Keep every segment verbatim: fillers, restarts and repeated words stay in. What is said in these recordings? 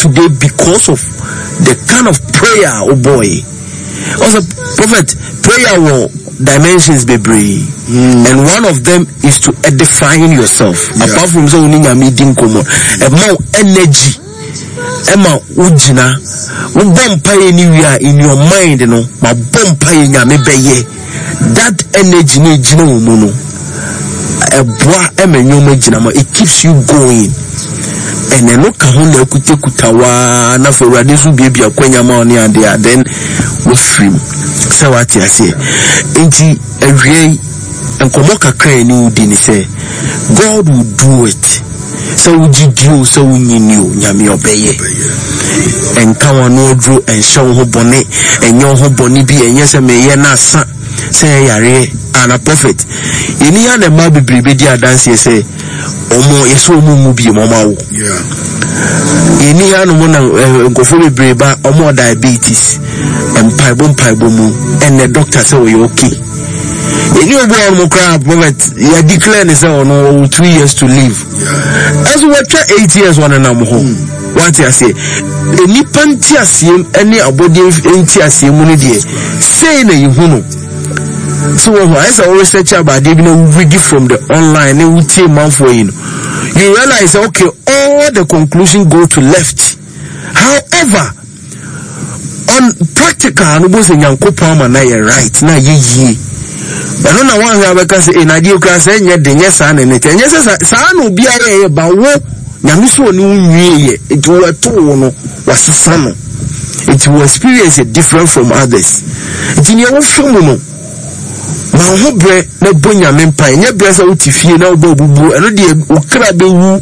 today because of the kind of prayer, oh boy. Also, prophet, prayer will dimensions be brave, mm. and one of them is to edifying yourself. Yeah. Apart from so many meeting come on, a more energy, Emma Ujina, Ubompa anywhere in your mind, you know, my bompa in your mebeye. That energy needs no mono. A bois emenyoma, it keeps you going. And then look at the Kutekutawa, na for Radisu baby, a Quenya money, and they are then with free. So what I say, Inti every and Komoka Crane didn't say, God will do it. So would you do so when you knew Yami obey and come on no drew and show her bonnet and your whole bonny be and yes, I may nasa say Yare and a prophet. In the other Mabi Bribedia dance, you say, Omo, yes, Omo be Mama. Yeah. In the other go for a breba or more diabetes and pibum pibumu and the doctor say, oh, okay. In your born crab, prophet, you are declaring this on oh, three years to live. Yeah. As we were eight years one and I'm home. Mm. What I say, the Nipantiasium, any abode Entiasium, say you know. So as I always search about they know read from the online, they will take month for you. You realize okay, all the conclusion go to left. However, on practical, no boss in Yankopa man, you're right. Now ye ye. But no one who ever can say in idea class and yet the yes and anything. Yes, son will be a about what Yamiso knew it will a two was son. It will experience it different from others. It's in your film. Ma ho bre na bonya mempa nya bre sa utifie na obabubu eno de ukra bewu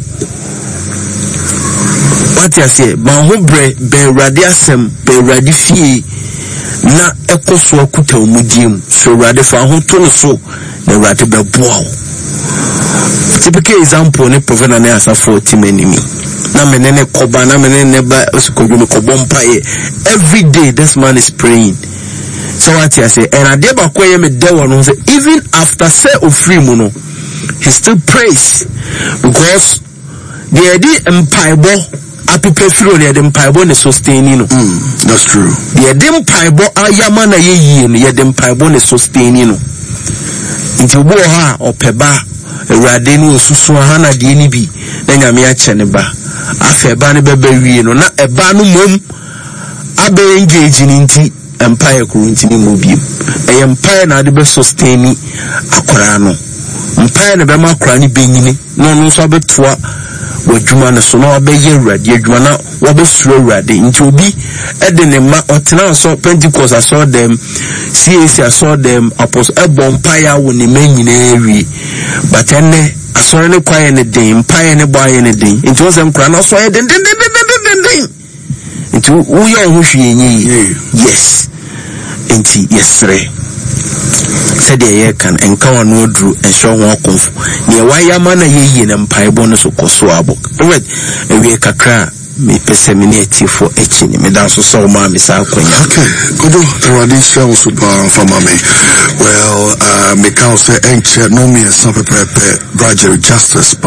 what you say ma ho bre be rade asem be rade fie na ekoso akuta omudiem so rade fa ho to no so na rade be boa typical example ne prophet na asa forty enemy na menene koba na menene ba osukodu ko bompa every day this man is praying. So what I say, and I did back where me there one say even after say of free mono, he still prays because the idea empire bo a people feel the empire bo ne sustaining. Mm, that's true. The idea empire bo a yamana ye ye no the empire bo ne sustaining. Inti bo ha or peba erade no susu ha na de ni bi na nyame a chene ba afeba ne bebe wie no na eba no mom abe engage ni nti empire kurintini mobiem e empire na de be sustain akora no empire na be ma akora ni benyini no no so abetoa wadwuma no so na obeye awrade adwuma na wabesuro awrade nti obi e de ne ma otena so Pentecost aso dem C A C aso dem apostle e bo empire wo ne manyina awie but enne aso ne kwaye ne den empire ne boye ne den nti wo sem kora na so ye den den den den den nti wo ye ho hwe enyi yes enti yesre said ye can encounter no drew and show one conf near why yamana ye na mpai bonus okoso abo right e we kakra me peseminate for echini me dan so so ma me sa kwanya okay godo tradition so ba fama me well uh me can say enche no me some prepare graduate justice